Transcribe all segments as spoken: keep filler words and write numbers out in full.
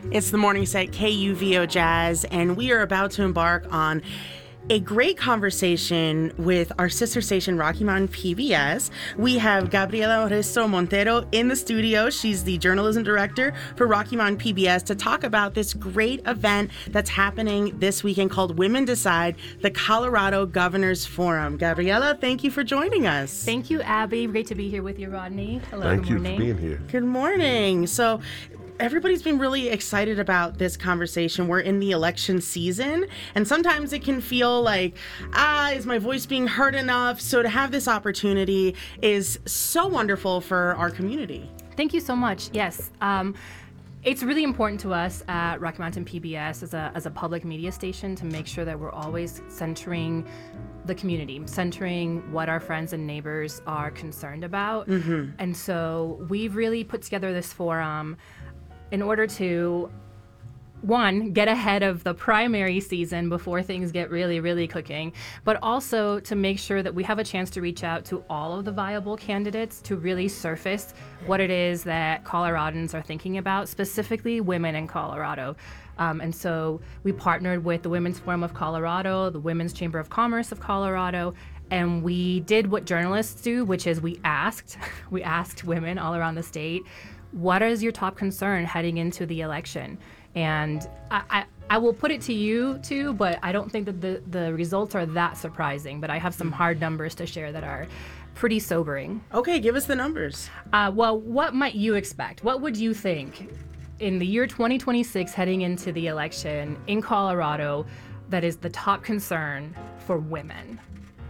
It's the morning set K U V O Jazz, and we are about to embark on a great conversation with our sister station, Rocky Mountain P B S. We have Gabriela Oresto Montero in the studio. She's the journalism director for Rocky Mountain P B S to talk about this great event that's happening this weekend called Women Decide, the Colorado Governors Forum. Gabriela, thank you for joining us. Thank you, Abby. Great to be here with you, Rodney. Hello, Thank good you morning. for being here. Good morning. So, everybody's been really excited about this conversation. We're in the election season, and sometimes it can feel like, ah, is my voice being heard enough? So to have this opportunity is so wonderful for our community. Thank you so much. Yes. Um, It's really important to us at Rocky Mountain P B S as a, as a public media station to make sure that we're always centering the community, centering what our friends and neighbors are concerned about. Mm-hmm. And so we've really put together this forum in order to, one, get ahead of the primary season before things get really, really cooking, but also to make sure that we have a chance to reach out to all of the viable candidates to really surface what it is that Coloradans are thinking about, specifically women in Colorado. Um, and so we partnered with the Women's Forum of Colorado, the Women's Chamber of Commerce of Colorado, and we did what journalists do, which is we asked, we asked women all around the state, what is your top concern heading into the election? And I, I, I will put it to you too, but I don't think that the, the results are that surprising. But I have some hard numbers to share that are pretty sobering. Okay, give us the numbers. Uh, well, what might you expect? What would you think in the year twenty twenty-six heading into the election in Colorado that is the top concern for women?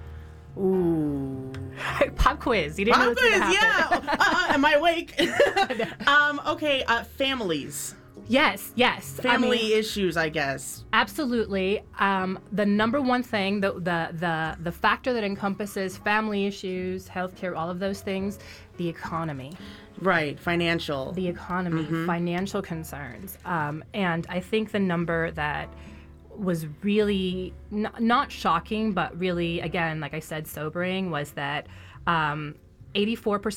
Ooh. Pop quiz. You didn't know Pop this was quiz, gonna happen. yeah. Uh, am I awake? um, okay, uh, families. Yes, yes. Family I mean, issues, I guess. absolutely. Um, the number one thing, the, the the the factor that encompasses family issues, healthcare, all of those things, the economy. Right, financial. The economy, mm-hmm. financial concerns. Um, and I think the number that was really n- not shocking, but really, again, like I said, sobering, was that um, eighty-four percent